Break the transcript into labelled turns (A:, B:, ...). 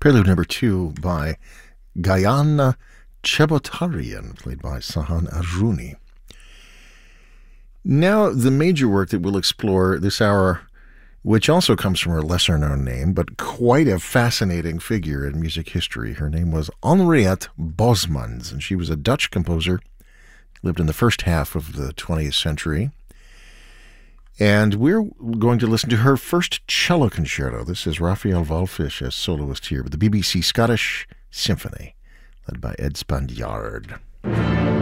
A: Prelude number 2 by Gayana Chebotarean, played by Sahan Arjuni. Now, the major work that we'll explore this hour, which also comes from her lesser-known name, but quite a fascinating figure in music history. Her name was Henriette Bosmans, and she was a Dutch composer, lived in the first half of the 20th century. And we're going to listen to her first cello concerto. This is Raphael Wallfisch as soloist here with the BBC Scottish Symphony, led by Ed Spandiard.